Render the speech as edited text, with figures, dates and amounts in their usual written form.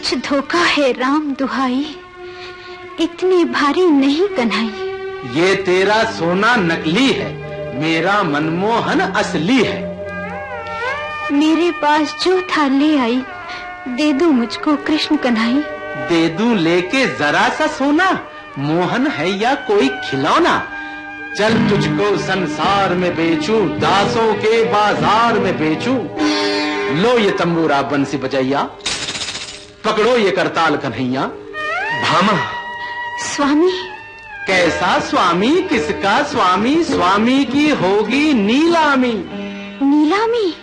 कुछ धोखा है राम दुहाई, इतनी भारी नहीं कन्हई। ये तेरा सोना नकली है, मेरा मनमोहन असली है। मेरे पास जो था ले आई, दे दो मुझको कृष्ण कन्हई। दे दूं लेके जरा सा सोना, मोहन है या कोई खिलौना। चल तुझको संसार में बेचूं, दासों के बाजार में बेचूं। लो ये तंबूरा बंसी बजैया, पकड़ो ये करताल कन्हैया। भामा। स्वामी। कैसा स्वामी, किसका स्वामी? स्वामी की होगी नीलामी। नीलामी?